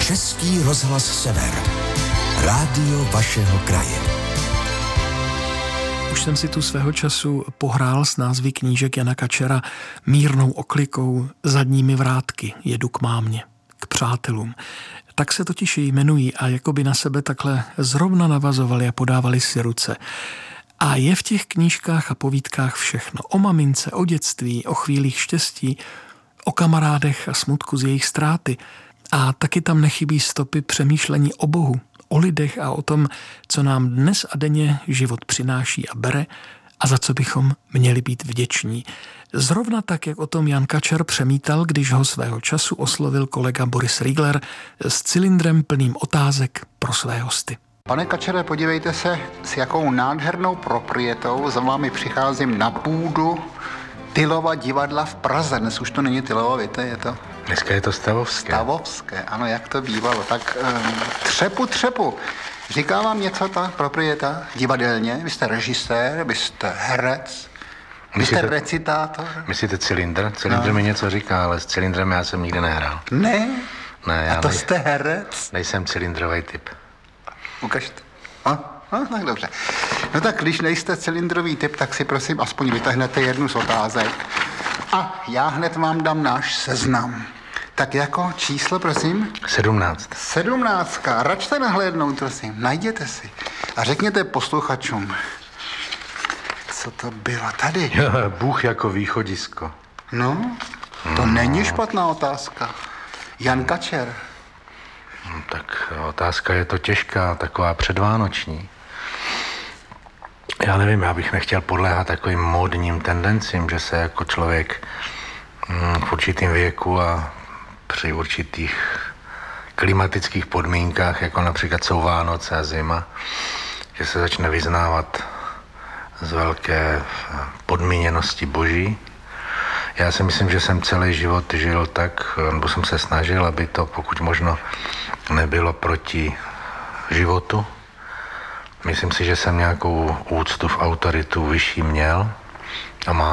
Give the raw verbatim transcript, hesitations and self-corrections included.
Český rozhlas Sever. Rádio vašeho kraje. Už jsem si tu svého času pohrál s názvy knížek Jana Kačera Mírnou oklikou, Zadními vrátky, Jedu k mámě, k přátelům. Tak se totiž jmenují a jakoby na sebe takhle zrovna navazovali a podávali si ruce. A je v těch knížkách a povídkách všechno. O mamince, o dětství, o chvílích štěstí, o kamarádech a smutku z jejich ztráty. A taky tam nechybí stopy přemýšlení o Bohu, o lidech a o tom, co nám dnes a denně život přináší a bere a za co bychom měli být vděční. Zrovna tak, jak o tom Jan Kačer přemítal, když ho svého času oslovil kolega Boris Riegler s cylindrem plným otázek pro své hosty. Pane Kačere, podívejte se, s jakou nádhernou proprietou za vámi přicházím na půdu Tylova divadla v Praze. Dnes už to není Tylovo, víte, je to... Dneska je to Stavovské. Stavovské, ano, jak to bývalo. Tak um, třepu, třepu. Říká vám něco ta proprieta divadelně? Vy jste režisér, vy jste herec, vy Myslíte, jste recitátor. Myslíte cylindr? Cylindr no. mi něco říká, ale s cylindrem já jsem nikdy nehrál. Ne? Ne, já A to nej... jste herec? Nejsem cylindrový typ. Ukažte. A? A, tak dobře. No tak když nejste cylindrový typ, tak si prosím aspoň vytáhnete jednu z otázek. A já hned vám dám náš seznam. Tak jako číslo, prosím? Sedmnáct. Sedmnáctka. Račte nahlédnout, prosím. Najděte si. A řekněte posluchačům, co to bylo tady. Bůh jako východisko. No, to no. není špatná otázka. Jan Kačer. No, tak otázka je to těžká, taková předvánoční. Já nevím, já bych nechtěl podléhat takovým módním tendencím, že se jako člověk v určitém věku a při určitých klimatických podmínkách, jako například jsou Vánoce a zima, že se začne vyznávat z velké podmíněnosti boží. Já si myslím, že jsem celý život žil tak, nebo jsem se snažil, aby to pokud možno nebylo proti životu. Myslím si, že jsem nějakou úctu v autoritu vyšší měl a mám.